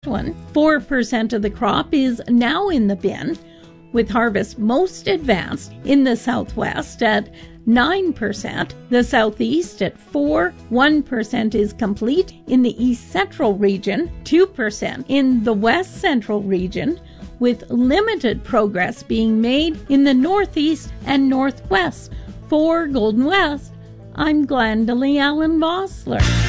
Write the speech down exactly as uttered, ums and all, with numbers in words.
Saskatchewan, four percent of the crop is now in the bin, with harvest most advanced in the southwest at nine percent, the southeast at four percent, one percent is complete in the east central region, two percent in the west central region, with limited progress being made in the northeast and northwest. For Golden West, I'm Glendalee Allen Vossler.